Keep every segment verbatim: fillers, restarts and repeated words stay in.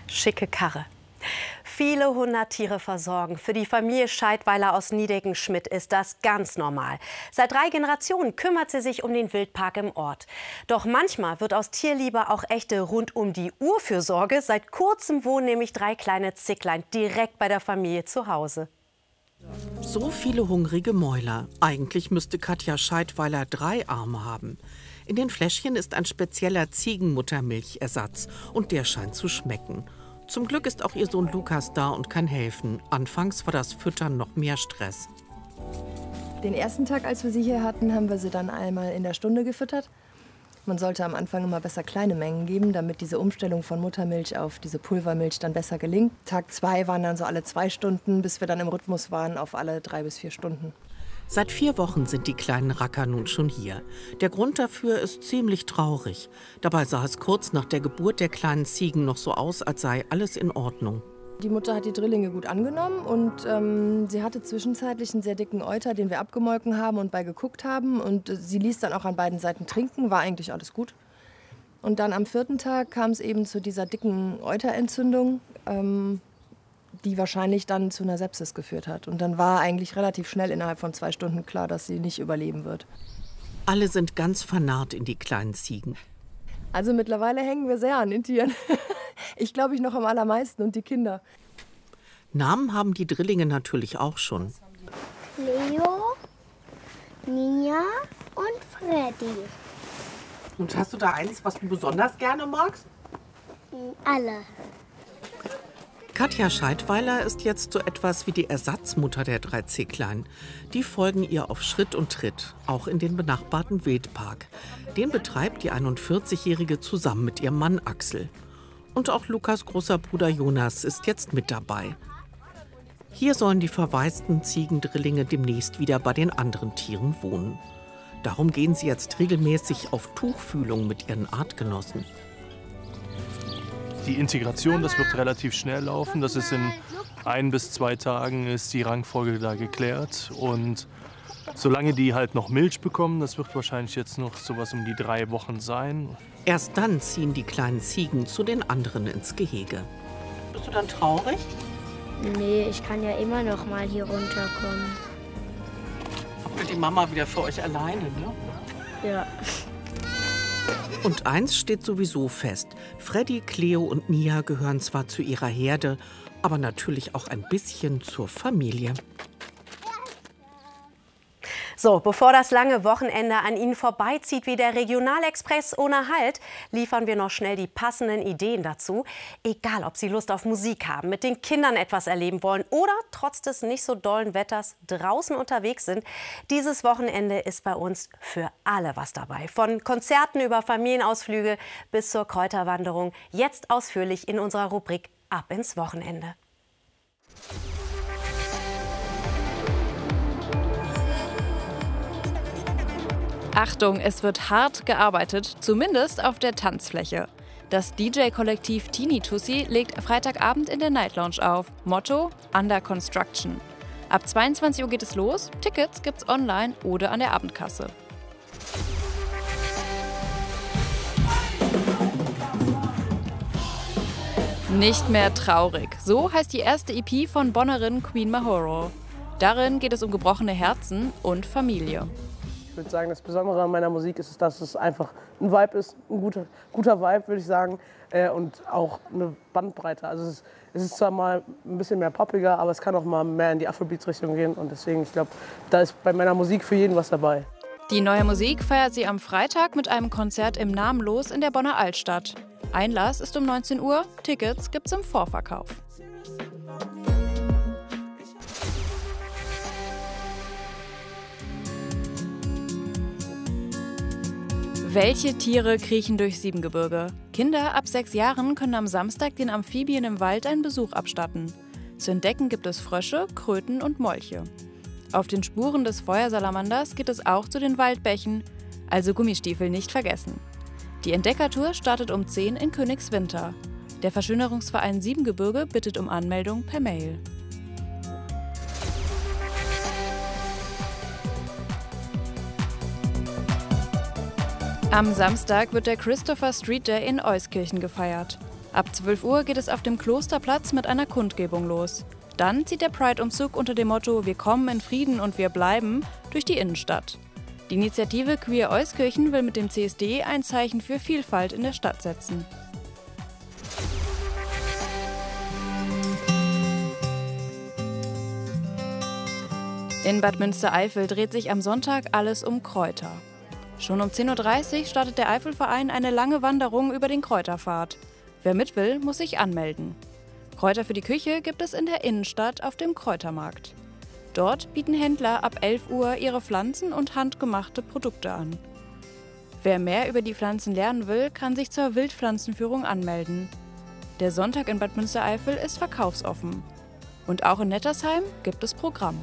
Schicke Karre. Viele hundert Tiere versorgen. Für die Familie Scheidweiler aus Niedecken-Schmidt ist das ganz normal. Seit drei Generationen kümmert sie sich um den Wildpark im Ort. Doch manchmal wird aus Tierliebe auch echte Rund-um-die-Uhr-Fürsorge. Seit kurzem wohnen nämlich drei kleine Zicklein direkt bei der Familie zu Hause. So viele hungrige Mäuler. Eigentlich müsste Katja Scheidweiler drei Arme haben. In den Fläschchen ist ein spezieller Ziegenmuttermilchersatz und der scheint zu schmecken. Zum Glück ist auch ihr Sohn Lukas da und kann helfen. Anfangs war das Füttern noch mehr Stress. Den ersten Tag, als wir sie hier hatten, haben wir sie dann einmal in der Stunde gefüttert. Man sollte am Anfang immer besser kleine Mengen geben, damit diese Umstellung von Muttermilch auf diese Pulvermilch dann besser gelingt. Tag zwei waren dann so alle zwei Stunden, bis wir dann im Rhythmus waren auf alle drei bis vier Stunden. Seit vier Wochen sind die kleinen Racker nun schon hier. Der Grund dafür ist ziemlich traurig. Dabei sah es kurz nach der Geburt der kleinen Ziegen noch so aus, als sei alles in Ordnung. Die Mutter hat die Drillinge gut angenommen und ähm, sie hatte zwischenzeitlich einen sehr dicken Euter, den wir abgemolken haben und bei geguckt haben. Und äh, sie ließ dann auch an beiden Seiten trinken, war eigentlich alles gut. Und dann am vierten Tag kam es eben zu dieser dicken Euterentzündung, ähm, die wahrscheinlich dann zu einer Sepsis geführt hat. Und dann war eigentlich relativ schnell innerhalb von zwei Stunden klar, dass sie nicht überleben wird. Alle sind ganz vernarrt in die kleinen Ziegen. Also mittlerweile hängen wir sehr an den Tieren. Ich glaube, ich noch am allermeisten und die Kinder. Namen haben die Drillinge natürlich auch schon. Leo, Nia und Freddy. Und hast du da eins, was du besonders gerne magst? Alle. Katja Scheidweiler ist jetzt so etwas wie die Ersatzmutter der drei Zicklein. Die folgen ihr auf Schritt und Tritt, auch in den benachbarten Wildpark. Den betreibt die einundvierzigjährige zusammen mit ihrem Mann Axel. Und auch Lukas großer Bruder Jonas ist jetzt mit dabei. Hier sollen die verwaisten Ziegendrillinge demnächst wieder bei den anderen Tieren wohnen. Darum gehen sie jetzt regelmäßig auf Tuchfühlung mit ihren Artgenossen. Die Integration, das wird relativ schnell laufen. Das ist in ein bis zwei Tagen ist die Rangfolge da geklärt. Und solange die halt noch Milch bekommen, das wird wahrscheinlich jetzt noch sowas um die drei Wochen sein. Erst dann ziehen die kleinen Ziegen zu den anderen ins Gehege. Bist du dann traurig? Nee, ich kann ja immer noch mal hier runterkommen. Habt ihr die Mama wieder für euch alleine, ne? Ja. Und eins steht sowieso fest. Freddy, Cleo und Nia gehören zwar zu ihrer Herde, aber natürlich auch ein bisschen zur Familie. So, bevor das lange Wochenende an Ihnen vorbeizieht wie der Regionalexpress ohne Halt, liefern wir noch schnell die passenden Ideen dazu. Egal, ob Sie Lust auf Musik haben, mit den Kindern etwas erleben wollen oder trotz des nicht so dollen Wetters draußen unterwegs sind. Dieses Wochenende ist bei uns für alle was dabei. Von Konzerten über Familienausflüge bis zur Kräuterwanderung. Jetzt ausführlich in unserer Rubrik Ab ins Wochenende. Achtung, es wird hart gearbeitet, zumindest auf der Tanzfläche. Das D J-Kollektiv Teeny Tussi legt Freitagabend in der Night Lounge auf. Motto: Under Construction. Ab zweiundzwanzig Uhr geht es los. Tickets gibt's online oder an der Abendkasse. Nicht mehr traurig. So heißt die erste E P von Bonnerin Queen Mahoro. Darin geht es um gebrochene Herzen und Familie. Ich würde sagen, das Besondere an meiner Musik ist, dass es einfach ein Vibe ist, ein guter, guter Vibe, würde ich sagen, äh, und auch eine Bandbreite. Also es ist, es ist zwar mal ein bisschen mehr poppiger, aber es kann auch mal mehr in die Afrobeats-Richtung gehen. Und deswegen, ich glaube, da ist bei meiner Musik für jeden was dabei. Die neue Musik feiert sie am Freitag mit einem Konzert im Namenlos in der Bonner Altstadt. Einlass ist um neunzehn Uhr, Tickets gibt's im Vorverkauf. Welche Tiere kriechen durch Siebengebirge? Kinder ab sechs Jahren können am Samstag den Amphibien im Wald einen Besuch abstatten. Zu entdecken gibt es Frösche, Kröten und Molche. Auf den Spuren des Feuersalamanders geht es auch zu den Waldbächen, also Gummistiefel nicht vergessen. Die Entdeckertour startet um zehn in Königswinter. Der Verschönerungsverein Siebengebirge bittet um Anmeldung per Mail. Am Samstag wird der Christopher Street Day in Euskirchen gefeiert. Ab zwölf Uhr geht es auf dem Klosterplatz mit einer Kundgebung los. Dann zieht der Pride-Umzug unter dem Motto „Wir kommen in Frieden und wir bleiben" durch die Innenstadt. Die Initiative Queer Euskirchen will mit dem C S D ein Zeichen für Vielfalt in der Stadt setzen. In Bad Münstereifel dreht sich am Sonntag alles um Kräuter. Schon um zehn Uhr dreißig startet der Eifelverein eine lange Wanderung über den Kräuterpfad. Wer mit will, muss sich anmelden. Kräuter für die Küche gibt es in der Innenstadt auf dem Kräutermarkt. Dort bieten Händler ab elf Uhr ihre Pflanzen und handgemachte Produkte an. Wer mehr über die Pflanzen lernen will, kann sich zur Wildpflanzenführung anmelden. Der Sonntag in Bad Münstereifel ist verkaufsoffen. Und auch in Nettersheim gibt es Programm.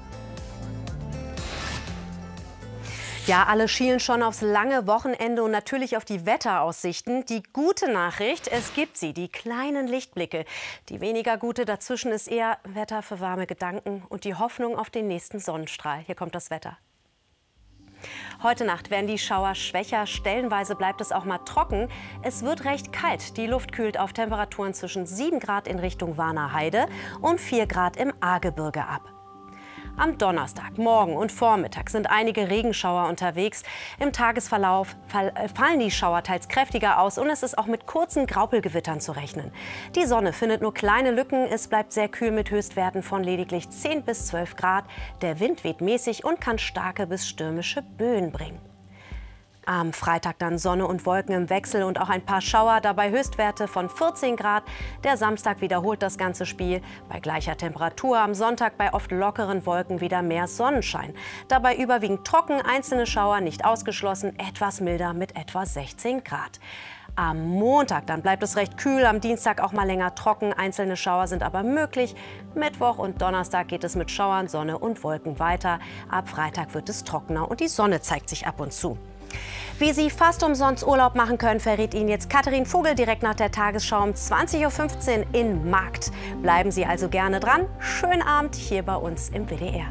Ja, alle schielen schon aufs lange Wochenende und natürlich auf die Wetteraussichten. Die gute Nachricht, es gibt sie, die kleinen Lichtblicke. Die weniger gute dazwischen ist eher Wetter für warme Gedanken und die Hoffnung auf den nächsten Sonnenstrahl. Hier kommt das Wetter. Heute Nacht werden die Schauer schwächer, stellenweise bleibt es auch mal trocken. Es wird recht kalt. Die Luft kühlt auf Temperaturen zwischen sieben Grad in Richtung Warner Heide und vier Grad im Ahrgebirge ab. Am Donnerstag, morgen und Vormittag sind einige Regenschauer unterwegs. Im Tagesverlauf fallen die Schauer teils kräftiger aus und es ist auch mit kurzen Graupelgewittern zu rechnen. Die Sonne findet nur kleine Lücken. Es bleibt sehr kühl mit Höchstwerten von lediglich zehn bis zwölf Grad. Der Wind weht mäßig und kann starke bis stürmische Böen bringen. Am Freitag dann Sonne und Wolken im Wechsel und auch ein paar Schauer, dabei Höchstwerte von vierzehn Grad. Der Samstag wiederholt das ganze Spiel. Bei gleicher Temperatur am Sonntag bei oft lockeren Wolken wieder mehr Sonnenschein. Dabei überwiegend trocken, einzelne Schauer nicht ausgeschlossen, etwas milder mit etwa sechzehn Grad. Am Montag dann bleibt es recht kühl, am Dienstag auch mal länger trocken, einzelne Schauer sind aber möglich. Mittwoch und Donnerstag geht es mit Schauern, Sonne und Wolken weiter. Ab Freitag wird es trockener und die Sonne zeigt sich ab und zu. Wie Sie fast umsonst Urlaub machen können, verrät Ihnen jetzt Katharin Vogel direkt nach der Tagesschau um zwanzig Uhr fünfzehn in Markt. Bleiben Sie also gerne dran. Schönen Abend hier bei uns im W D R.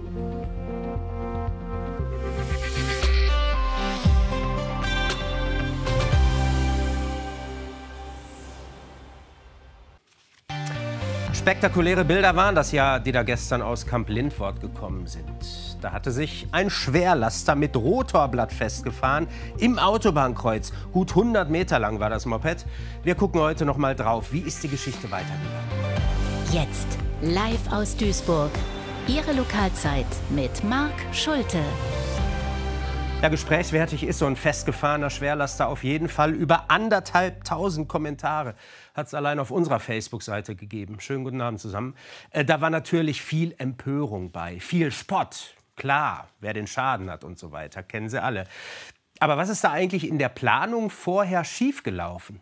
Spektakuläre Bilder waren das ja, die da gestern aus Kamp Lindfort gekommen sind. Da hatte sich ein Schwerlaster mit Rotorblatt festgefahren im Autobahnkreuz. Gut hundert Meter lang war das Moped. Wir gucken heute noch mal drauf. Wie ist die Geschichte weitergegangen? Jetzt live aus Duisburg. Ihre Lokalzeit mit Marc Schulte. Ja, gesprächswertig ist so ein festgefahrener Schwerlaster auf jeden Fall. Über anderthalb tausend Kommentare hat es allein auf unserer Facebook-Seite gegeben. Schönen guten Abend zusammen. Äh, da war natürlich viel Empörung bei, viel Spott. Klar, wer den Schaden hat und so weiter, kennen Sie alle. Aber was ist da eigentlich in der Planung vorher schiefgelaufen?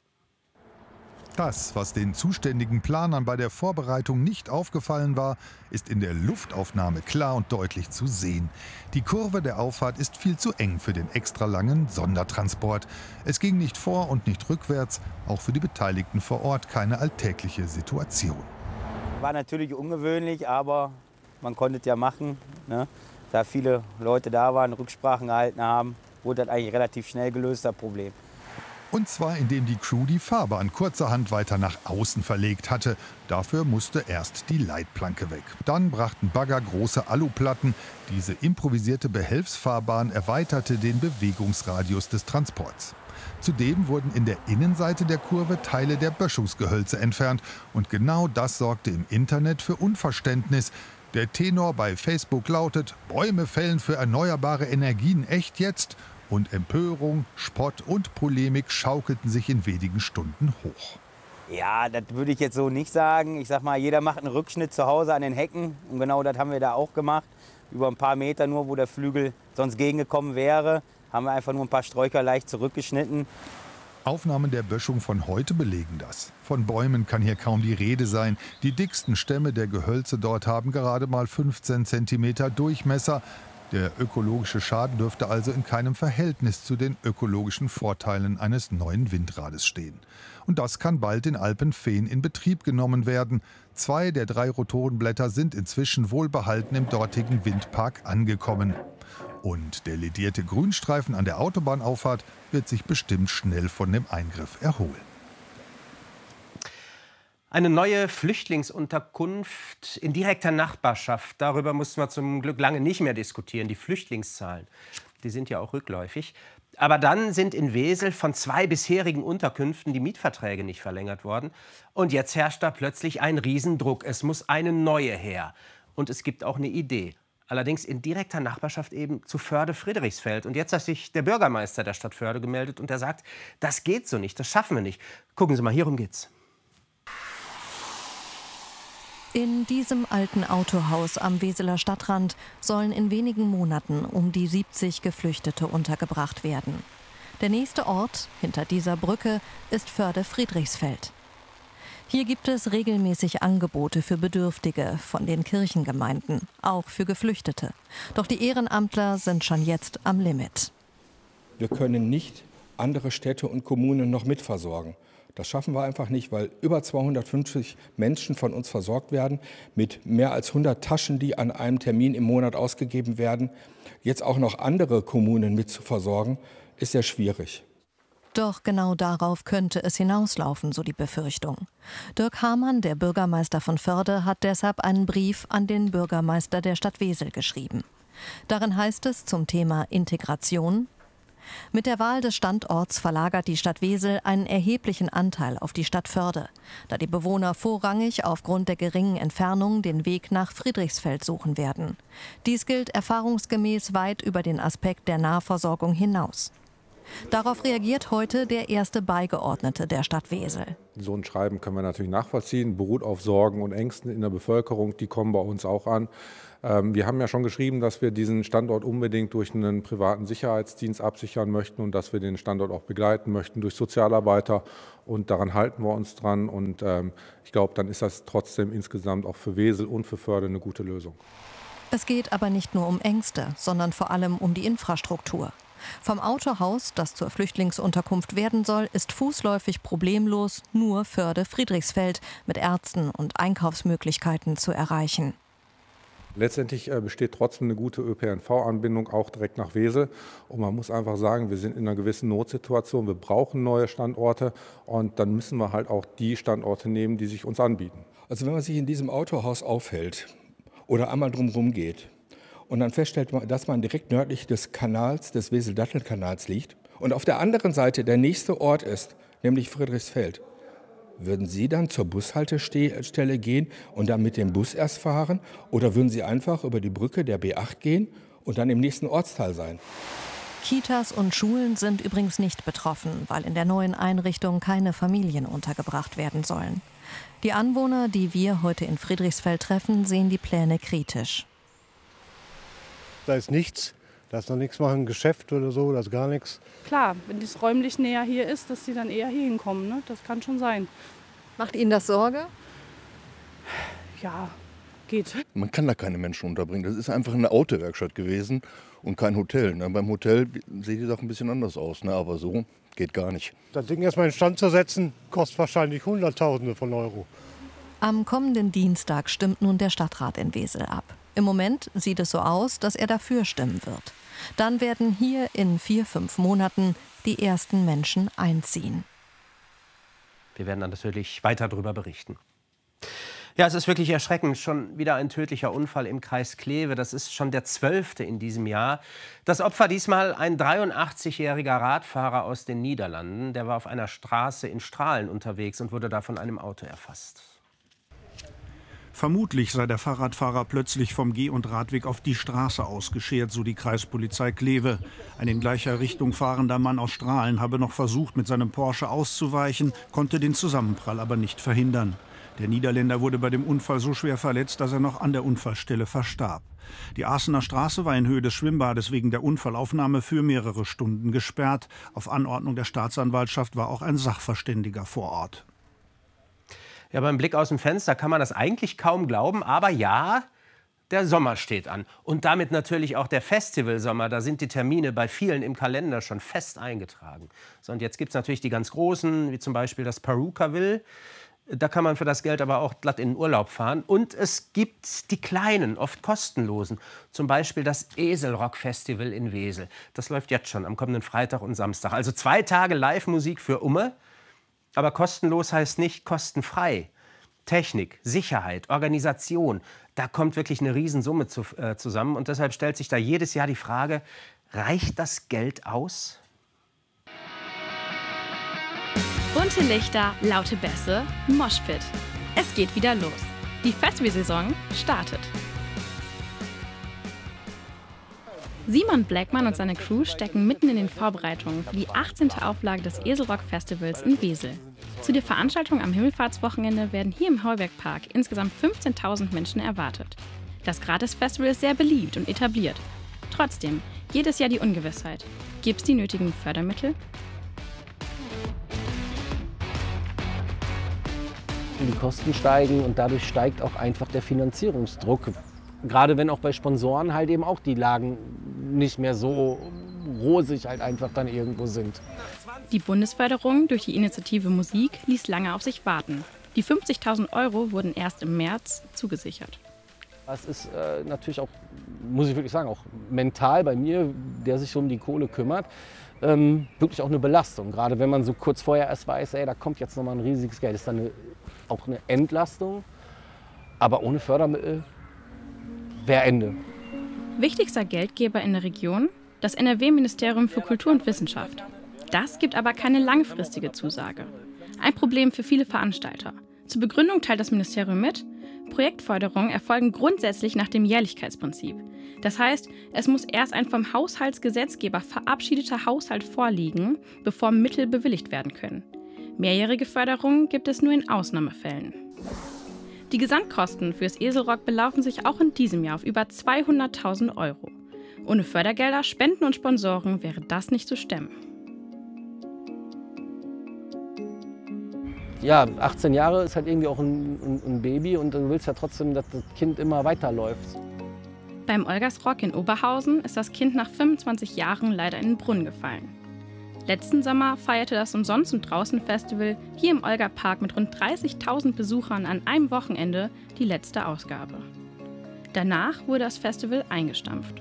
Das, was den zuständigen Planern bei der Vorbereitung nicht aufgefallen war, ist in der Luftaufnahme klar und deutlich zu sehen. Die Kurve der Auffahrt ist viel zu eng für den extra langen Sondertransport. Es ging nicht vor und nicht rückwärts, auch für die Beteiligten vor Ort keine alltägliche Situation. War natürlich ungewöhnlich, aber man konnte es ja machen, ne? Da viele Leute da waren, Rücksprachen gehalten haben, wurde das eigentlich relativ schnell gelöst, das Problem. Und zwar, indem die Crew die Fahrbahn kurzerhand weiter nach außen verlegt hatte. Dafür musste erst die Leitplanke weg. Dann brachten Bagger große Aluplatten. Diese improvisierte Behelfsfahrbahn erweiterte den Bewegungsradius des Transports. Zudem wurden in der Innenseite der Kurve Teile der Böschungsgehölze entfernt. Und genau das sorgte im Internet für Unverständnis. Der Tenor bei Facebook lautet: Bäume fällen für erneuerbare Energien echt jetzt? Und Empörung, Spott und Polemik schaukelten sich in wenigen Stunden hoch. Ja, das würde ich jetzt so nicht sagen. Ich sag mal, jeder macht einen Rückschnitt zu Hause an den Hecken. Und genau das haben wir da auch gemacht. Über ein paar Meter nur, wo der Flügel sonst gegengekommen wäre, haben wir einfach nur ein paar Sträucher leicht zurückgeschnitten. Aufnahmen der Böschung von heute belegen das. Von Bäumen kann hier kaum die Rede sein. Die dicksten Stämme der Gehölze dort haben gerade mal fünfzehn Zentimeter Durchmesser. Der ökologische Schaden dürfte also in keinem Verhältnis zu den ökologischen Vorteilen eines neuen Windrades stehen. Und das kann bald in Alpenfehn in Betrieb genommen werden. Zwei der drei Rotorenblätter sind inzwischen wohlbehalten im dortigen Windpark angekommen. Und der ledierte Grünstreifen an der Autobahnauffahrt wird sich bestimmt schnell von dem Eingriff erholen. Eine neue Flüchtlingsunterkunft in direkter Nachbarschaft. Darüber mussten wir zum Glück lange nicht mehr diskutieren. Die Flüchtlingszahlen, die sind ja auch rückläufig. Aber dann sind in Wesel von zwei bisherigen Unterkünften die Mietverträge nicht verlängert worden. Und jetzt herrscht da plötzlich ein Riesendruck. Es muss eine neue her. Und es gibt auch eine Idee. Allerdings in direkter Nachbarschaft eben zu Förde-Friedrichsfeld. Und jetzt hat sich der Bürgermeister der Stadt Förde gemeldet und der sagt, das geht so nicht, das schaffen wir nicht. Gucken Sie mal, hierum geht's. In diesem alten Autohaus am Weseler Stadtrand sollen in wenigen Monaten um die siebzig Geflüchtete untergebracht werden. Der nächste Ort hinter dieser Brücke ist Förde-Friedrichsfeld. Hier gibt es regelmäßig Angebote für Bedürftige von den Kirchengemeinden, auch für Geflüchtete. Doch die Ehrenamtler sind schon jetzt am Limit. Wir können nicht andere Städte und Kommunen noch mitversorgen. Das schaffen wir einfach nicht, weil über zweihundertfünfzig Menschen von uns versorgt werden, mit mehr als hundert Taschen, die an einem Termin im Monat ausgegeben werden. Jetzt auch noch andere Kommunen mit zu versorgen, ist sehr schwierig. Doch genau darauf könnte es hinauslaufen, so die Befürchtung. Dirk Hamann, der Bürgermeister von Förde, hat deshalb einen Brief an den Bürgermeister der Stadt Wesel geschrieben. Darin heißt es zum Thema Integration: Mit der Wahl des Standorts verlagert die Stadt Wesel einen erheblichen Anteil auf die Stadt Förde, da die Bewohner vorrangig aufgrund der geringen Entfernung den Weg nach Friedrichsfeld suchen werden. Dies gilt erfahrungsgemäß weit über den Aspekt der Nahversorgung hinaus. Darauf reagiert heute der erste Beigeordnete der Stadt Wesel. So ein Schreiben können wir natürlich nachvollziehen, beruht auf Sorgen und Ängsten in der Bevölkerung, die kommen bei uns auch an. Wir haben ja schon geschrieben, dass wir diesen Standort unbedingt durch einen privaten Sicherheitsdienst absichern möchten und dass wir den Standort auch begleiten möchten durch Sozialarbeiter. Und daran halten wir uns dran. Und ähm, ich glaube, dann ist das trotzdem insgesamt auch für Wesel und für Förde eine gute Lösung. Es geht aber nicht nur um Ängste, sondern vor allem um die Infrastruktur. Vom Autohaus, das zur Flüchtlingsunterkunft werden soll, ist fußläufig problemlos nur Förde-Friedrichsfeld mit Ärzten und Einkaufsmöglichkeiten zu erreichen. Letztendlich besteht trotzdem eine gute Ö P N V-Anbindung auch direkt nach Wesel. Und man muss einfach sagen, wir sind in einer gewissen Notsituation. Wir brauchen neue Standorte und dann müssen wir halt auch die Standorte nehmen, die sich uns anbieten. Also wenn man sich in diesem Autohaus aufhält oder einmal drumherum geht und dann feststellt, dass man direkt nördlich des Kanals, des Wesel-Datteln-Kanals liegt und auf der anderen Seite der nächste Ort ist, nämlich Friedrichsfeld, würden Sie dann zur Bushaltestelle gehen und dann mit dem Bus erst fahren? Oder würden Sie einfach über die Brücke der B acht gehen und dann im nächsten Ortsteil sein? Kitas und Schulen sind übrigens nicht betroffen, weil in der neuen Einrichtung keine Familien untergebracht werden sollen. Die Anwohner, die wir heute in Friedrichsfeld treffen, sehen die Pläne kritisch. Da ist nichts, da ist noch nichts machen, Geschäft oder so, da ist gar nichts. Klar, wenn es räumlich näher hier ist, dass sie dann eher hier hinkommen, ne? Das kann schon sein. Macht Ihnen das Sorge? Ja, geht. Man kann da keine Menschen unterbringen. Das ist einfach eine Autowerkstatt gewesen und kein Hotel. Ne? Beim Hotel sieht die Sache ein bisschen anders aus, ne? Aber so geht gar nicht. Das Ding erstmal in Stand zu setzen, kostet wahrscheinlich Hunderttausende von Euro. Am kommenden Dienstag stimmt nun der Stadtrat in Wesel ab. Im Moment sieht es so aus, dass er dafür stimmen wird. Dann werden hier in vier, fünf Monaten die ersten Menschen einziehen. Wir werden dann natürlich weiter darüber berichten. Ja, es ist wirklich erschreckend. Schon wieder ein tödlicher Unfall im Kreis Kleve. Das ist schon der zwölfte in diesem Jahr. Das Opfer diesmal ein dreiundachtzigjähriger Radfahrer aus den Niederlanden. Der war auf einer Straße in Strahlen unterwegs und wurde da von einem Auto erfasst. Vermutlich sei der Fahrradfahrer plötzlich vom Geh- und Radweg auf die Straße ausgeschert, so die Kreispolizei Kleve. Ein in gleicher Richtung fahrender Mann aus Strahlen habe noch versucht, mit seinem Porsche auszuweichen, konnte den Zusammenprall aber nicht verhindern. Der Niederländer wurde bei dem Unfall so schwer verletzt, dass er noch an der Unfallstelle verstarb. Die Aachener Straße war in Höhe des Schwimmbades wegen der Unfallaufnahme für mehrere Stunden gesperrt. Auf Anordnung der Staatsanwaltschaft war auch ein Sachverständiger vor Ort. Ja, beim Blick aus dem Fenster kann man das eigentlich kaum glauben, aber ja, der Sommer steht an. Und damit natürlich auch der Festivalsommer. Da sind die Termine bei vielen im Kalender schon fest eingetragen. So, und jetzt gibt es natürlich die ganz großen, wie zum Beispiel das Perukaville. Da kann man für das Geld aber auch glatt in den Urlaub fahren. Und es gibt die kleinen, oft kostenlosen. Zum Beispiel das Eselrock-Festival in Wesel. Das läuft jetzt schon am kommenden Freitag und Samstag. Also zwei Tage Live-Musik für Umme. Aber kostenlos heißt nicht kostenfrei. Technik, Sicherheit, Organisation, da kommt wirklich eine Riesensumme zu, äh, zusammen. Und deshalb stellt sich da jedes Jahr die Frage, reicht das Geld aus? Bunte Lichter, laute Bässe, Moshpit. Es geht wieder los. Die Festivalsaison startet. Simon Blackman und seine Crew stecken mitten in den Vorbereitungen für die achtzehnte Auflage des Eselrock-Festivals in Wesel. Zu der Veranstaltung am Himmelfahrtswochenende werden hier im Heubergpark insgesamt fünfzehntausend Menschen erwartet. Das Gratis-Festival ist sehr beliebt und etabliert. Trotzdem, jedes Jahr die Ungewissheit. Gibt es die nötigen Fördermittel? Die Kosten steigen und dadurch steigt auch einfach der Finanzierungsdruck. Gerade wenn auch bei Sponsoren halt eben auch die Lagen nicht mehr so rosig halt einfach dann irgendwo sind. Die Bundesförderung durch die Initiative Musik ließ lange auf sich warten. Die fünfzigtausend Euro wurden erst im März zugesichert. Das ist äh, natürlich auch, muss ich wirklich sagen, auch mental bei mir, der sich so um die Kohle kümmert, ähm, wirklich auch eine Belastung. Gerade wenn man so kurz vorher erst weiß, ey, da kommt jetzt nochmal ein riesiges Geld. Das ist dann eine, auch eine Entlastung, aber ohne Fördermittel wäre Ende. Wichtigster Geldgeber in der Region? Das N R W-Ministerium für Kultur und Wissenschaft. Das gibt aber keine langfristige Zusage. Ein Problem für viele Veranstalter. Zur Begründung teilt das Ministerium mit, Projektförderungen erfolgen grundsätzlich nach dem Jährlichkeitsprinzip. Das heißt, es muss erst ein vom Haushaltsgesetzgeber verabschiedeter Haushalt vorliegen, bevor Mittel bewilligt werden können. Mehrjährige Förderungen gibt es nur in Ausnahmefällen. Die Gesamtkosten fürs Eselrock belaufen sich auch in diesem Jahr auf über zweihunderttausend Euro. Ohne Fördergelder, Spenden und Sponsoren wäre das nicht zu stemmen. Ja, achtzehn Jahre ist halt irgendwie auch ein, ein, ein Baby und du willst ja trotzdem, dass das Kind immer weiterläuft. Beim Olgersrock in Oberhausen ist das Kind nach fünfundzwanzig Jahren leider in den Brunnen gefallen. Letzten Sommer feierte das Umsonst- und Draußen-Festival hier im Olga-Park mit rund dreißigtausend Besuchern an einem Wochenende die letzte Ausgabe. Danach wurde das Festival eingestampft.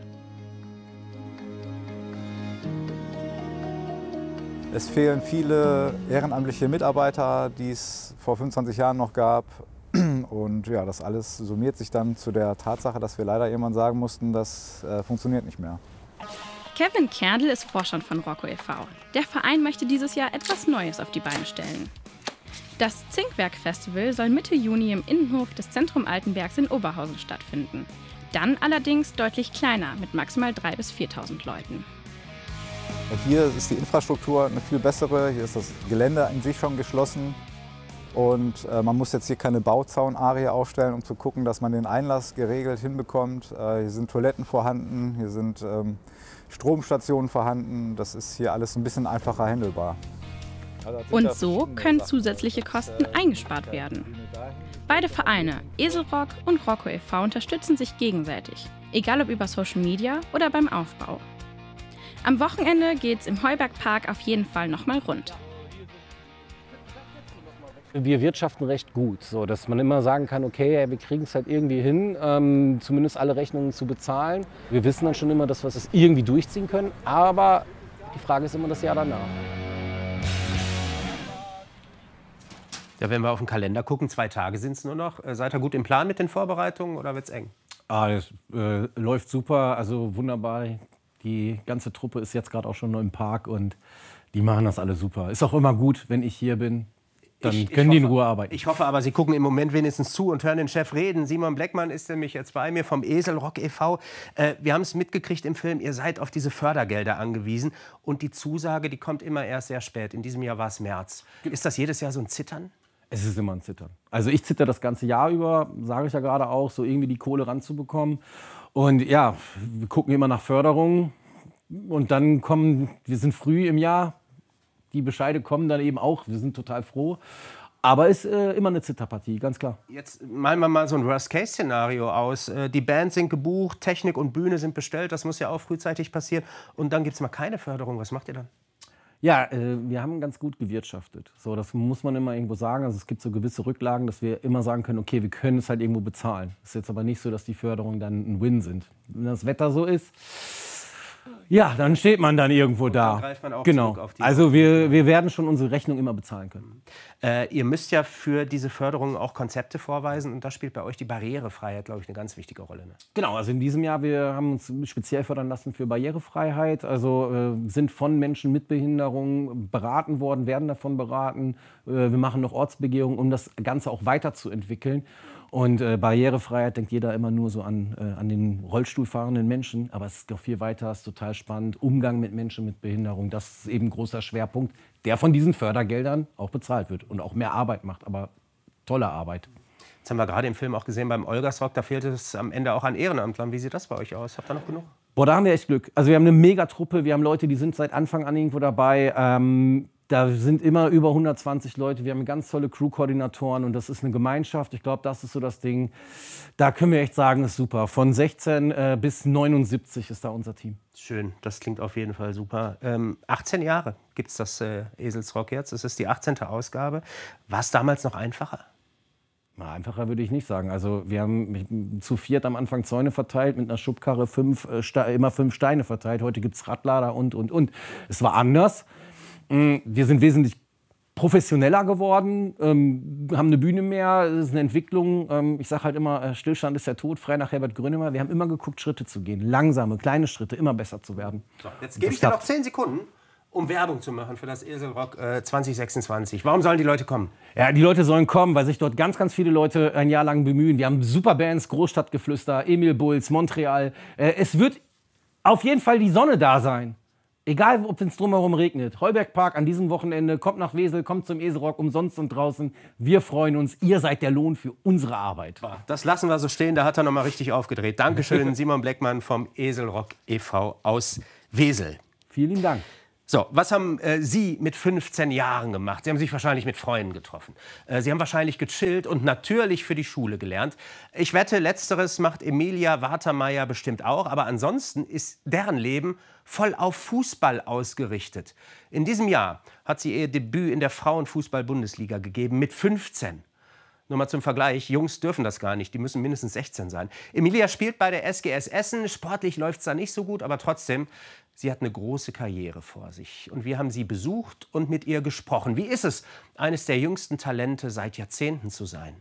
Es fehlen viele ehrenamtliche Mitarbeiter, die es vor fünfundzwanzig Jahren noch gab. Und ja, das alles summiert sich dann zu der Tatsache, dass wir leider irgendwann sagen mussten, das äh, funktioniert nicht mehr. Kevin Kerndl ist Vorstand von Rocco e V Der Verein möchte dieses Jahr etwas Neues auf die Beine stellen. Das Zinkwerk-Festival soll Mitte Juni im Innenhof des Zentrum Altenbergs in Oberhausen stattfinden. Dann allerdings deutlich kleiner, mit maximal dreitausend bis viertausend Leuten. Hier ist die Infrastruktur eine viel bessere, hier ist das Gelände in sich schon geschlossen. Und äh, man muss jetzt hier keine Bauzaunarie aufstellen, um zu gucken, dass man den Einlass geregelt hinbekommt. Äh, hier sind Toiletten vorhanden, hier sind ähm, Stromstationen vorhanden. Das ist hier alles ein bisschen einfacher handelbar. Und so können zusätzliche Kosten eingespart werden. Beide Vereine, Eselrock und Rocco e V, unterstützen sich gegenseitig, egal ob über Social Media oder beim Aufbau. Am Wochenende geht's im Heubergpark auf jeden Fall nochmal rund. Wir wirtschaften recht gut, so dass man immer sagen kann, okay, wir kriegen es halt irgendwie hin, ähm, zumindest alle Rechnungen zu bezahlen. Wir wissen dann schon immer, dass wir es irgendwie durchziehen können, aber die Frage ist immer das Jahr danach. Ja, wenn wir auf den Kalender gucken, zwei Tage sind es nur noch. Seid ihr gut im Plan mit den Vorbereitungen oder wird es eng? Ah, das äh, läuft super, also wunderbar. Die ganze Truppe ist jetzt gerade auch schon im Park und die machen das alle super. Ist auch immer gut, wenn ich hier bin. Dann ich, können ich die hoffe, in Ruhe arbeiten. Ich hoffe aber, Sie gucken im Moment wenigstens zu und hören den Chef reden. Simon Blackman ist nämlich jetzt bei mir vom Eselrock e V Äh, wir haben es mitgekriegt im Film, ihr seid auf diese Fördergelder angewiesen. Und die Zusage, die kommt immer erst sehr spät. In diesem Jahr war es März. Ist das jedes Jahr so ein Zittern? Es ist immer ein Zittern. Also ich zitter das ganze Jahr über, sage ich ja gerade auch, so irgendwie die Kohle ranzubekommen. Und ja, wir gucken immer nach Förderungen. Und dann kommen, wir sind früh im Jahr, die Bescheide kommen dann eben auch. Wir sind total froh. Aber es ist äh, immer eine Zitterpartie, ganz klar. Jetzt malen wir mal so ein Worst-Case-Szenario aus. Äh, die Bands sind gebucht, Technik und Bühne sind bestellt. Das muss ja auch frühzeitig passieren. Und dann gibt es mal keine Förderung. Was macht ihr dann? Ja, äh, wir haben ganz gut gewirtschaftet. So, das muss man immer irgendwo sagen. Also es gibt so gewisse Rücklagen, dass wir immer sagen können, okay, wir können es halt irgendwo bezahlen. Es ist jetzt aber nicht so, dass die Förderungen dann ein Win sind. Wenn das Wetter so ist, Ja, dann steht man dann irgendwo da. Dann greift man auch genau. zurück auf die Also wir, wir werden schon unsere Rechnung immer bezahlen können. Äh, ihr müsst ja für diese Förderung auch Konzepte vorweisen und da spielt bei euch die Barrierefreiheit, glaube ich, eine ganz wichtige Rolle. Ne? Genau, also in diesem Jahr, wir haben uns speziell fördern lassen für Barrierefreiheit, also äh, sind von Menschen mit Behinderung beraten worden, werden davon beraten. Äh, wir machen noch Ortsbegehungen, um das Ganze auch weiterzuentwickeln. Und äh, Barrierefreiheit denkt jeder immer nur so an, äh, an den Rollstuhlfahrenden Menschen, aber es ist noch viel weiter, es ist total spannend. Umgang mit Menschen mit Behinderung, das ist eben ein großer Schwerpunkt, der von diesen Fördergeldern auch bezahlt wird und auch mehr Arbeit macht, aber tolle Arbeit. Jetzt haben wir gerade im Film auch gesehen, beim Olgasrock, da fehlt es am Ende auch an Ehrenamtlern. Wie sieht das bei euch aus? Habt ihr noch genug? Boah, da haben wir echt Glück. Also wir haben eine Megatruppe, wir haben Leute, die sind seit Anfang an irgendwo dabei. Ähm, da sind immer über hundertzwanzig Leute. Wir haben ganz tolle Crew-Koordinatoren und das ist eine Gemeinschaft. Ich glaube, das ist so das Ding. Da können wir echt sagen, ist super. Von sechzehn äh, bis neunundsiebzig ist da unser Team. Schön, das klingt auf jeden Fall super. Ähm, achtzehn Jahre gibt es das äh, Eselsrock jetzt. Es ist die achtzehnte Ausgabe. War es damals noch einfacher? Na, einfacher würde ich nicht sagen. Also wir haben zu viert am Anfang Zäune verteilt, mit einer Schubkarre fünf, äh, immer fünf Steine verteilt. Heute gibt es Radlader und, und, und. Es war anders. Wir sind wesentlich professioneller geworden, ähm, haben eine Bühne mehr, es ist eine Entwicklung. Ähm, ich sage halt immer, Stillstand ist der Tod, frei nach Herbert Grönemeyer. Wir haben immer geguckt, Schritte zu gehen, langsame, kleine Schritte, immer besser zu werden. So, jetzt gebe ich dir noch zehn Sekunden, um Werbung zu machen für das Eselrock äh, zwanzig sechsundzwanzig. Warum sollen die Leute kommen? Ja, die Leute sollen kommen, weil sich dort ganz, ganz viele Leute ein Jahr lang bemühen. Wir haben super Bands, Großstadtgeflüster, Emil Bulls, Montreal. Äh, es wird auf jeden Fall die Sonne da sein. Egal, ob es drumherum regnet. Heubergpark an diesem Wochenende, kommt nach Wesel, kommt zum Eselrock, umsonst und draußen. Wir freuen uns, ihr seid der Lohn für unsere Arbeit. Das lassen wir so stehen, da hat er noch mal richtig aufgedreht. Dankeschön, Simon Bleckmann vom Eselrock e V aus Wesel. Vielen Dank. So, was haben äh, Sie mit fünfzehn Jahren gemacht? Sie haben sich wahrscheinlich mit Freunden getroffen. Äh, Sie haben wahrscheinlich gechillt und natürlich für die Schule gelernt. Ich wette, Letzteres macht Emilia Watermeier bestimmt auch. Aber ansonsten ist deren Leben voll auf Fußball ausgerichtet. In diesem Jahr hat sie ihr Debüt in der Frauenfußball-Bundesliga gegeben mit fünfzehn. Nur mal zum Vergleich, Jungs dürfen das gar nicht, die müssen mindestens sechzehn sein. Emilia spielt bei der S G S Essen, sportlich läuft es da nicht so gut, aber trotzdem, sie hat eine große Karriere vor sich. Und wir haben sie besucht und mit ihr gesprochen. Wie ist es, eines der jüngsten Talente seit Jahrzehnten zu sein?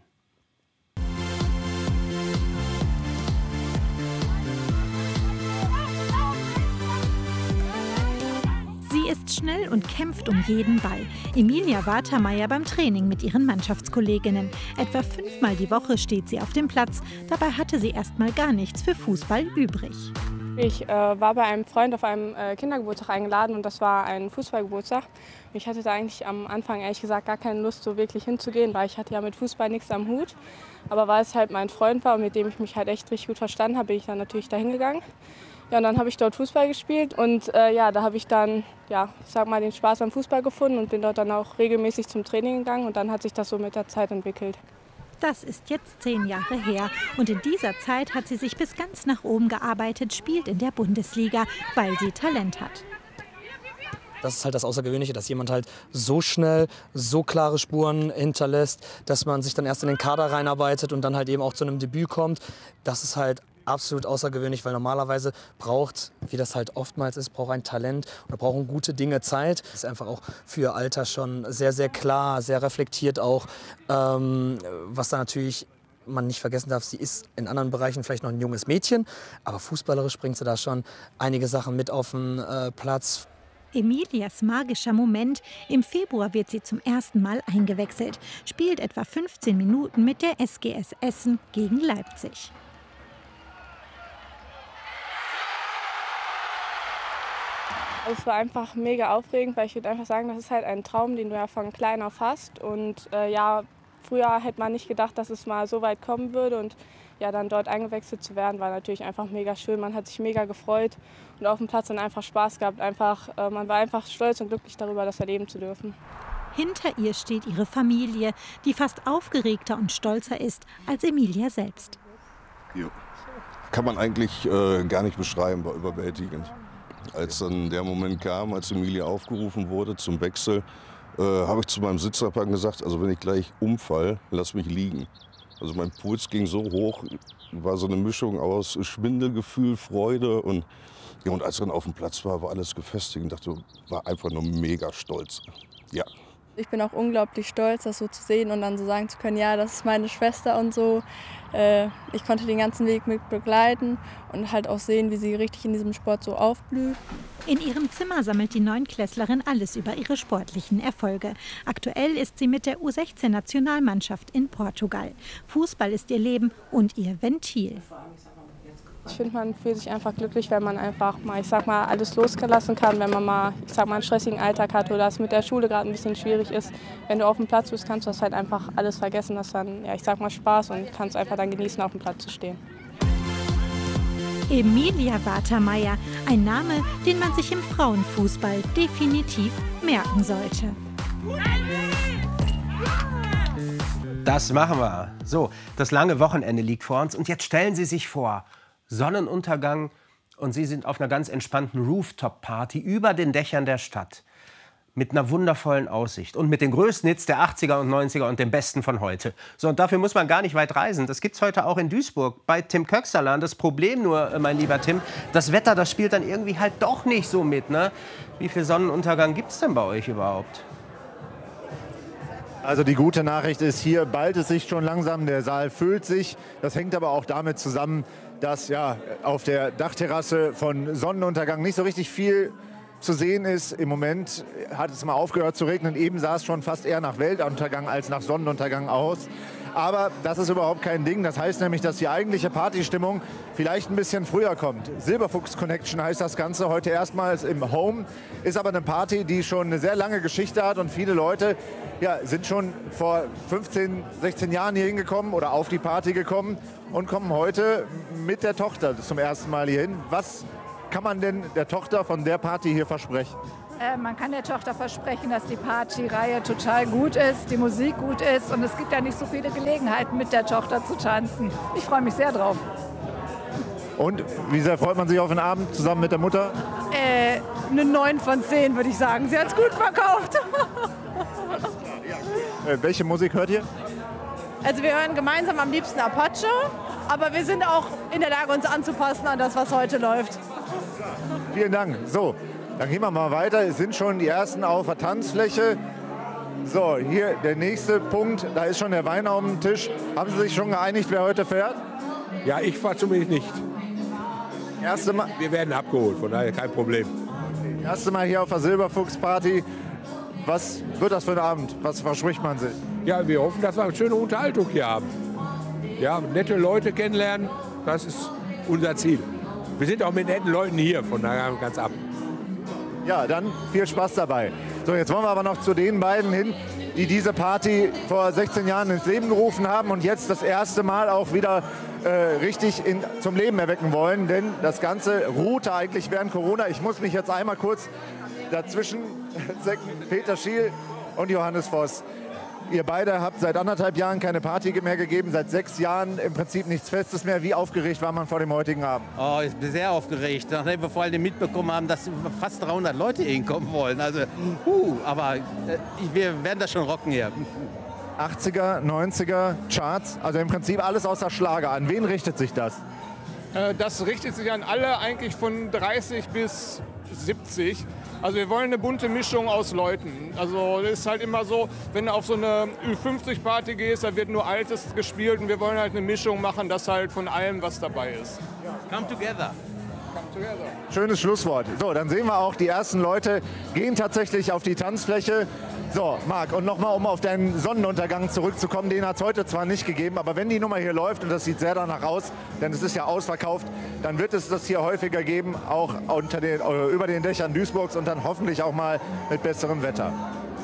Sie ist schnell und kämpft um jeden Ball. Emilia Watermeier beim Training mit ihren Mannschaftskolleginnen. Etwa fünfmal die Woche steht sie auf dem Platz. Dabei hatte sie erst mal gar nichts für Fußball übrig. Ich äh, war bei einem Freund auf einem äh, Kindergeburtstag eingeladen und das war ein Fußballgeburtstag. Ich hatte da eigentlich am Anfang ehrlich gesagt gar keine Lust, so wirklich hinzugehen, weil ich hatte ja mit Fußball nichts am Hut. Aber weil es halt mein Freund war und mit dem ich mich halt echt richtig gut verstanden habe, bin ich dann natürlich da hingegangen. Ja, und dann habe ich dort Fußball gespielt und äh, ja, da habe ich dann, ja, ich sag mal, den Spaß am Fußball gefunden und bin dort dann auch regelmäßig zum Training gegangen und dann hat sich das so mit der Zeit entwickelt. Das ist jetzt zehn Jahre her und in dieser Zeit hat sie sich bis ganz nach oben gearbeitet, spielt in der Bundesliga, weil sie Talent hat. Das ist halt das Außergewöhnliche, dass jemand halt so schnell, so klare Spuren hinterlässt, dass man sich dann erst in den Kader reinarbeitet und dann halt eben auch zu einem Debüt kommt. Das ist halt absolut außergewöhnlich, weil normalerweise braucht, wie das halt oftmals ist, braucht ein Talent oder brauchen gute Dinge Zeit. Das ist einfach auch für ihr Alter schon sehr, sehr klar, sehr reflektiert auch, ähm, was da natürlich man nicht vergessen darf, sie ist in anderen Bereichen vielleicht noch ein junges Mädchen, aber fußballerisch bringt sie da schon einige Sachen mit auf den äh, Platz. Emilias magischer Moment. Im Februar wird sie zum ersten Mal eingewechselt, spielt etwa fünfzehn Minuten mit der S G S Essen gegen Leipzig. Es war einfach mega aufregend, weil ich würde einfach sagen, das ist halt ein Traum, den du ja von klein auf hast. Und äh, ja, früher hätte man nicht gedacht, dass es mal so weit kommen würde. Und ja, dann dort eingewechselt zu werden, war natürlich einfach mega schön. Man hat sich mega gefreut und auf dem Platz dann einfach Spaß gehabt. Einfach, äh, man war einfach stolz und glücklich darüber, das erleben zu dürfen. Hinter ihr steht ihre Familie, die fast aufgeregter und stolzer ist als Emilia selbst. Jo. Kann man eigentlich äh, gar nicht beschreiben, war überwältigend. Als dann der Moment kam, als Emilia aufgerufen wurde zum Wechsel, äh, habe ich zu meinem Sitznachbarn gesagt, also wenn ich gleich umfall, lass mich liegen. Also mein Puls ging so hoch, war so eine Mischung aus Schwindelgefühl, Freude und Ja, und als ich dann auf dem Platz war, war alles gefestigt und dachte, war einfach nur mega stolz. Ja. Ich bin auch unglaublich stolz, das so zu sehen und dann so sagen zu können, ja, das ist meine Schwester und so. Ich konnte den ganzen Weg mit begleiten und halt auch sehen, wie sie richtig in diesem Sport so aufblüht. In ihrem Zimmer sammelt die Neunklässlerin alles über ihre sportlichen Erfolge. Aktuell ist sie mit der U sechzehn Nationalmannschaft in Portugal. Fußball ist ihr Leben und ihr Ventil. Ich finde, man fühlt sich einfach glücklich, wenn man einfach mal, ich sag mal, alles loslassen kann, wenn man mal, ich sag mal, einen stressigen Alltag hat oder es mit der Schule gerade ein bisschen schwierig ist. Wenn du auf dem Platz bist, kannst du das halt einfach alles vergessen. Das dann, ja, ich sag mal, Spaß und kannst einfach dann genießen, auf dem Platz zu stehen. Emilia Watermeier, ein Name, den man sich im Frauenfußball definitiv merken sollte. Das machen wir. So, das lange Wochenende liegt vor uns und jetzt stellen Sie sich vor, Sonnenuntergang und Sie sind auf einer ganz entspannten Rooftop-Party über den Dächern der Stadt. Mit einer wundervollen Aussicht und mit den größten Hits der achtziger und neunziger und dem besten von heute. So, und dafür muss man gar nicht weit reisen. Das gibt's heute auch in Duisburg bei Tim Köxerlan. Das Problem nur, mein lieber Tim, das Wetter, das spielt dann irgendwie halt doch nicht so mit, ne? Wie viel Sonnenuntergang gibt's denn bei euch überhaupt? Also die gute Nachricht ist, hier ballt es sich schon langsam, der Saal füllt sich. Das hängt aber auch damit zusammen, dass ja auf der Dachterrasse von Sonnenuntergang nicht so richtig viel zu sehen ist. Im Moment hat es mal aufgehört zu regnen. Eben sah es schon fast eher nach Weltuntergang als nach Sonnenuntergang aus. Aber das ist überhaupt kein Ding. Das heißt nämlich, dass die eigentliche Partystimmung vielleicht ein bisschen früher kommt. Silberfuchs Connection heißt das Ganze heute erstmals im Home. Ist aber eine Party, die schon eine sehr lange Geschichte hat und viele Leute ja, sind schon vor fünfzehn, sechzehn Jahren hier hingekommen oder auf die Party gekommen und kommen heute mit der Tochter zum ersten Mal hier hin. Was kann man denn der Tochter von der Party hier versprechen? Äh, man kann der Tochter versprechen, dass die Partyreihe total gut ist, die Musik gut ist und es gibt ja nicht so viele Gelegenheiten, mit der Tochter zu tanzen. Ich freue mich sehr drauf. Und wie sehr freut man sich auf den Abend zusammen mit der Mutter? Äh, eine neun von zehn würde ich sagen. Sie hat es gut verkauft. äh, welche Musik hört ihr? Also wir hören gemeinsam am liebsten Apache, aber wir sind auch in der Lage, uns anzupassen an das, was heute läuft. Vielen Dank. So, dann gehen wir mal weiter. Es sind schon die ersten auf der Tanzfläche. So, hier der nächste Punkt. Da ist schon der Wein auf dem Tisch. Haben Sie sich schon geeinigt, wer heute fährt? Ja, ich fahre zumindest nicht. Erste Mal. Wir werden abgeholt, von daher kein Problem. Erste Mal hier auf der Silberfuchs-Party. Was wird das für ein Abend? Was verspricht man sich? Ja, wir hoffen, dass wir eine schöne Unterhaltung hier haben. Ja, nette Leute kennenlernen, das ist unser Ziel. Wir sind auch mit netten Leuten hier, von daher ganz ab. Ja, dann viel Spaß dabei. So, jetzt wollen wir aber noch zu den beiden hin, die diese Party vor sechzehn Jahren ins Leben gerufen haben und jetzt das erste Mal auch wieder äh, richtig in, zum Leben erwecken wollen. Denn das Ganze ruhte eigentlich während Corona. Ich muss mich jetzt einmal kurz dazwischen zecken. Peter Schiel und Johannes Voss. Ihr beide habt seit anderthalb Jahren keine Party mehr gegeben, seit sechs Jahren im Prinzip nichts Festes mehr. Wie aufgeregt war man vor dem heutigen Abend? Oh, ich bin sehr aufgeregt, nachdem wir vor allem mitbekommen haben, dass fast dreihundert Leute hinkommen wollen. Also, uh, aber äh, wir werden das schon rocken hier. achtziger, neunziger Charts, also im Prinzip alles außer Schlager. An wen richtet sich das? Das richtet sich an alle eigentlich von dreißig bis siebzig. Also wir wollen eine bunte Mischung aus Leuten. Also es ist halt immer so, wenn du auf so eine Ü fünfzig Party gehst, da wird nur Altes gespielt und wir wollen halt eine Mischung machen, dass halt von allem was dabei ist. Come together. Come together. Schönes Schlusswort. So, dann sehen wir auch, die ersten Leute gehen tatsächlich auf die Tanzfläche. So, Marc, und nochmal, um auf deinen Sonnenuntergang zurückzukommen, den hat es heute zwar nicht gegeben, aber wenn die Nummer hier läuft, und das sieht sehr danach aus, denn es ist ja ausverkauft, dann wird es das hier häufiger geben, auch unter den, über den Dächern Duisburgs und dann hoffentlich auch mal mit besserem Wetter.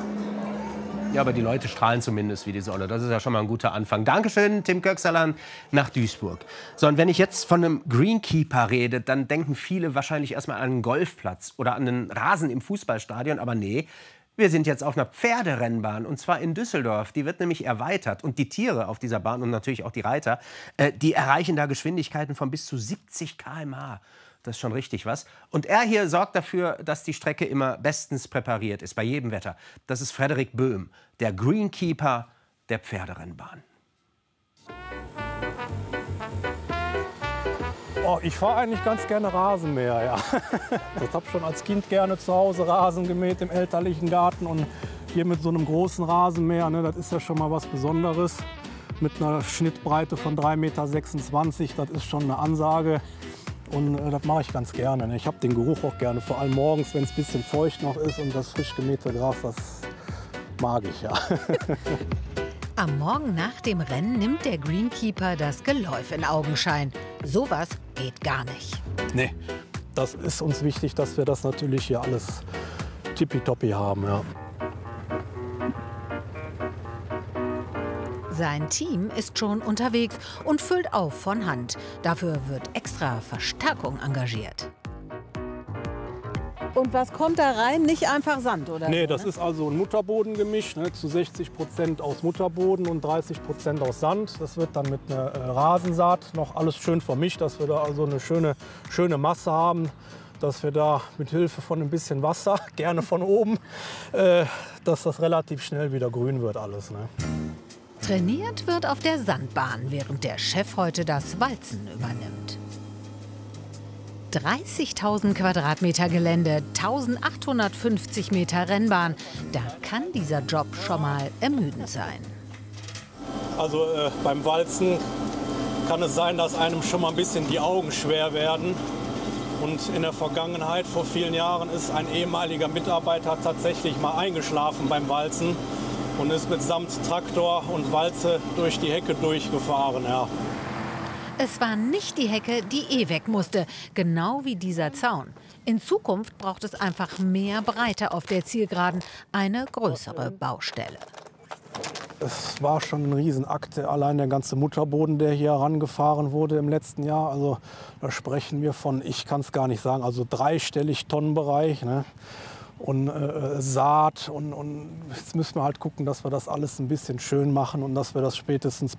Ja, aber die Leute strahlen zumindest wie die Sonne. Das ist ja schon mal ein guter Anfang. Dankeschön, Tim Köxerlan nach Duisburg. So, und wenn ich jetzt von einem Greenkeeper rede, dann denken viele wahrscheinlich erstmal an einen Golfplatz oder an einen Rasen im Fußballstadion. Aber nee, wir sind jetzt auf einer Pferderennbahn und zwar in Düsseldorf. Die wird nämlich erweitert und die Tiere auf dieser Bahn und natürlich auch die Reiter, äh, die erreichen da Geschwindigkeiten von bis zu siebzig Kilometer pro Stunde. Das ist schon richtig was. Und er hier sorgt dafür, dass die Strecke immer bestens präpariert ist, bei jedem Wetter. Das ist Frederik Böhm, der Greenkeeper der Pferderennbahn. Oh, ich fahre eigentlich ganz gerne Rasenmäher, ja. Ich habe schon als Kind gerne zu Hause Rasen gemäht im elterlichen Garten. Und hier mit so einem großen Rasenmäher, ne, das ist ja schon mal was Besonderes. Mit einer Schnittbreite von drei Komma sechsundzwanzig Meter, das ist schon eine Ansage. Und äh, das mache ich ganz gerne. Ne. Ich habe den Geruch auch gerne, vor allem morgens, wenn es ein bisschen feucht noch ist. Und das frisch gemähte Gras, das mag ich, ja. Am Morgen nach dem Rennen nimmt der Greenkeeper das Geläuf in Augenschein. Sowas geht gar nicht. Nee, das ist uns wichtig, dass wir das natürlich hier alles tippitoppi haben. Ja. Sein Team ist schon unterwegs und füllt auf von Hand. Dafür wird extra Verstärkung engagiert. Und was kommt da rein? Nicht einfach Sand, oder? Nee, so, das ne? ist also ein Mutterbodengemisch, ne, zu sechzig Prozent aus Mutterboden und dreißig Prozent aus Sand. Das wird dann mit einer äh, Rasensaat noch alles schön vermischt, dass wir da also eine schöne, schöne Masse haben. Dass wir da mit Hilfe von ein bisschen Wasser, gerne von oben, äh, dass das relativ schnell wieder grün wird alles. Ne? Trainiert wird auf der Sandbahn, während der Chef heute das Walzen übernimmt. dreißigtausend Quadratmeter Gelände, eintausendachthundertfünfzig Meter Rennbahn. Da kann dieser Job schon mal ermüdend sein. Also äh, beim Walzen kann es sein, dass einem schon mal ein bisschen die Augen schwer werden. Und in der Vergangenheit, vor vielen Jahren, ist ein ehemaliger Mitarbeiter tatsächlich mal eingeschlafen beim Walzen und ist mitsamt Traktor und Walze durch die Hecke durchgefahren. Ja. Es war nicht die Hecke, die eh weg musste, genau wie dieser Zaun. In Zukunft braucht es einfach mehr Breite auf der Zielgeraden, eine größere Baustelle. Es war schon ein Riesenakt, allein der ganze Mutterboden, der hier herangefahren wurde im letzten Jahr. Also da sprechen wir von, ich kann es gar nicht sagen, also dreistellig Tonnenbereich. Ne? Und äh, Saat und, und jetzt müssen wir halt gucken, dass wir das alles ein bisschen schön machen und dass wir das spätestens